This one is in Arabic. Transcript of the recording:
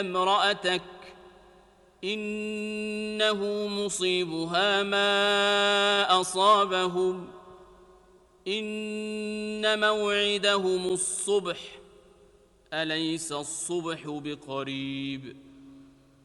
امرأتك إنه مصيبها ما أصابهم إن موعدهم الصبح أليس الصبح بقريب